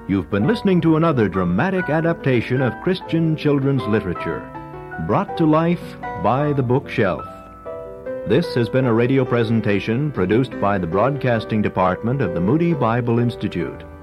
You've been listening to another dramatic adaptation of Christian children's literature, brought to life by the Bookshelf. This has been a radio presentation produced by the Broadcasting Department of the Moody Bible Institute.